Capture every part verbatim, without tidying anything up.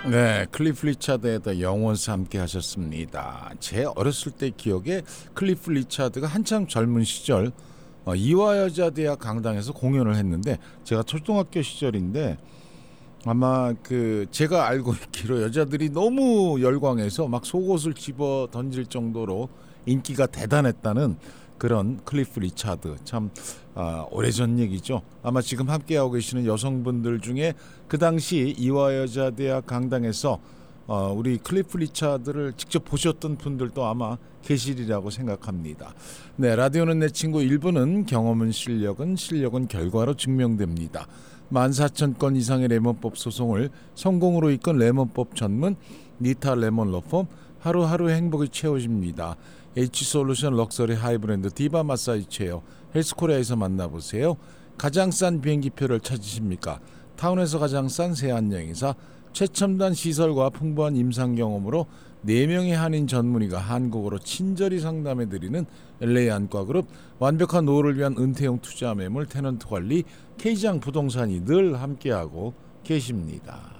네, 클리프 리차드의 더 영원스 함께 하셨습니다. 제 어렸을 때 기억에 클리프 리차드가 한참 젊은 시절 어, 이화여자대학 강당에서 공연을 했는데, 제가 초등학교 시절인데 아마 그 제가 알고 있기로 여자들이 너무 열광해서 막 속옷을 집어 던질 정도로 인기가 대단했다는 그런 클리프 리차드. 참 아, 오래전 얘기죠. 아마 지금 함께하고 계시는 여성분들 중에 그 당시 이화여자대학 강당에서 어, 우리 클리프 리차드를 직접 보셨던 분들도 아마 계시리라고 생각합니다. 네, 라디오는 내 친구 일 부는 경험은 실력은, 실력은 결과로 증명됩니다. 만 사천 건 이상의 레몬법 소송을 성공으로 이끈 레몬법 전문 니타 레몬 러펌, 하루하루 행복이 채워집니다. H솔루션 럭셔리 하이브랜드 디바 마사지 체어 헬스코리아에서 만나보세요. 가장 싼 비행기표를 찾으십니까? 타운에서 가장 싼 세안여행사, 최첨단 시설과 풍부한 임상 경험으로 네 명의 한인 전문의가 한국어로 친절히 상담해드리는 엘에이 안과그룹, 완벽한 노후를 위한 은퇴형 투자 매물 테넌트 관리 K장 부동산이 늘 함께하고 계십니다.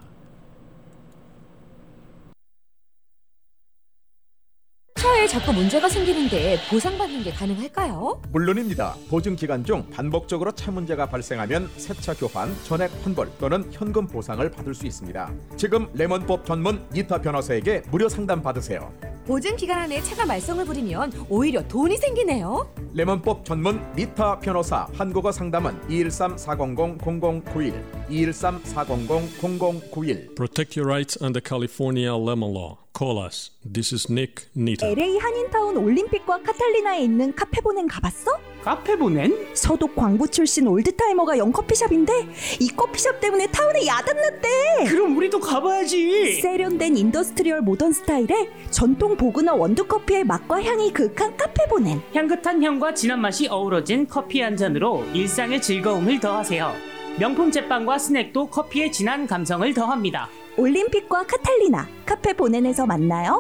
차에 자꾸 문제가 생기는데 보상받는 게 가능할까요? 물론입니다. 보증기간 중 반복적으로 차 문제가 발생하면 새차 교환, 전액 환불 또는 현금 보상을 받을 수 있습니다. 지금 레몬법 전문 니타 변호사에게 무료 상담 받으세요. 보증 기간 안에 차가 말썽을 부리면 오히려 돈이 생기네요. 레몬법 전문 니타 변호사, 한국어 상담은 이일삼 사공공 공공구일 이일삼 사공공 공공구일. Protect your rights under California lemon law. Call us. This is Nick Nita. 엘에이 한인타운 올림픽과 카탈리나에 있는 카페보넨 가봤어? 카페보넨? 서독 광부 출신 올드타이머가 연 커피숍인데 이 커피숍 때문에 타운에 야단났대. 그럼 우리도 가봐야지. 세련된 인더스트리얼 모던 스타일의 전통 보그너 원두커피의 맛과 향이 그윽한 카페보넨. 향긋한 향과 진한 맛이 어우러진 커피 한 잔으로 일상의 즐거움을 더하세요. 명품 제빵과 스낵도 커피의 진한 감성을 더합니다. 올림픽과 카탈리나, 카페보넨에서 만나요.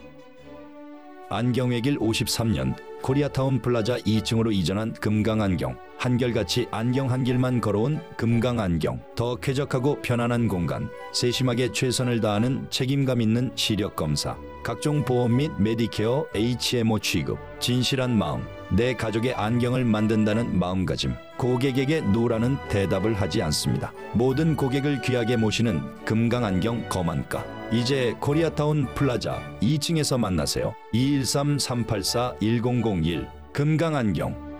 안경의 길 오십삼 년, 코리아타운 플라자 이 층으로 이전한 금강안경. 한결같이 안경 한 길만 걸어온 금강안경. 더 쾌적하고 편안한 공간, 세심하게 최선을 다하는 책임감 있는 시력 검사, 각종 보험 및 메디케어 에이치엠오 취급, 진실한 마음, 내 가족의 안경을 만든다는 마음가짐. 고객에게 노라는 대답을 하지 않습니다. 모든 고객을 귀하게 모시는 금강안경 검안가. 이제 코리아타운 플라자 이 층에서 만나세요. 이일삼 삼팔사 일공공일 금강안경.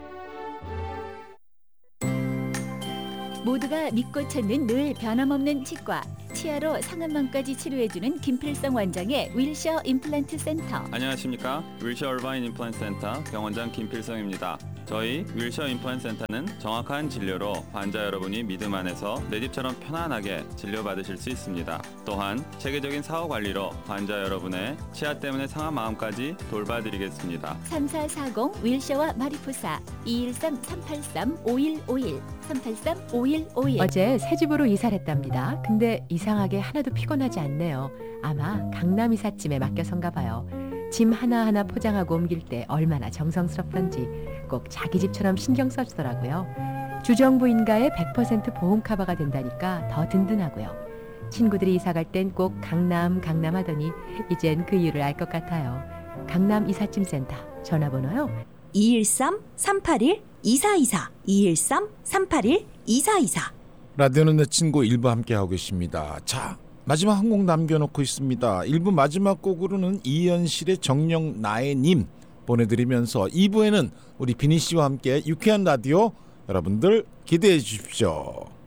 모두가 믿고 찾는 늘 변함없는 치과, 치아로 상한망까지 치료해주는 김필성 원장의 윌셔 임플란트 센터. 안녕하십니까. 윌셔 얼바인 임플란트 센터 병원장 김필성입니다. 저희 윌셔 임플란트 센터는 정확한 진료로 환자 여러분이 믿음 안에서 내 집처럼 편안하게 진료받으실 수 있습니다. 또한 체계적인 사후 관리로 환자 여러분의 치아 때문에 상한 마음까지 돌봐드리겠습니다. 삼사사공 윌셔와 마리포사 이일삼 삼팔삼 오일오일 삼팔삼 오일오일. 어제 새 집으로 이사를 했답니다. 근데 이상하게 하나도 피곤하지 않네요. 아마 강남 이삿짐에 맡겨선가 봐요. 짐 하나하나 포장하고 옮길 때 얼마나 정성스럽던지 꼭 자기 집처럼 신경 써주더라고요. 주정부인가의 백 퍼센트 보험 커버가 된다니까 더 든든하고요. 친구들이 이사갈 땐 꼭 강남 강남 하더니 이젠 그 이유를 알 것 같아요. 강남 이삿짐센터 전화번호요. 이일삼 삼팔일 이사이사 이일삼 삼팔일 이사이사. 라디오는 내 친구 일 부 함께하고 계십니다. 자, 마지막 한 곡 남겨놓고 있습니다. 일 부 마지막 곡으로는 이현실의 정녕 나의님 보내드리면서 이 부에는 우리 비니 씨와 함께 유쾌한 라디오 여러분들 기대해 주십시오.